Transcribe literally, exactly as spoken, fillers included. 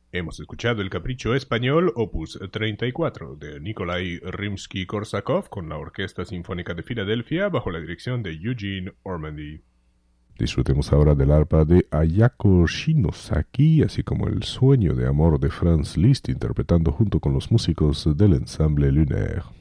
Hemos escuchado el Capricho Español, opus treinta y cuatro, de Nikolai Rimsky-Korsakov, con la Orquesta Sinfónica de Filadelfia, bajo la dirección de Eugene Ormandy. Disfrutemos ahora del arpa de Ayako Shinosaki, así como el Sueño de Amor de Franz Liszt, interpretando junto con los músicos del Ensemble Lunaire.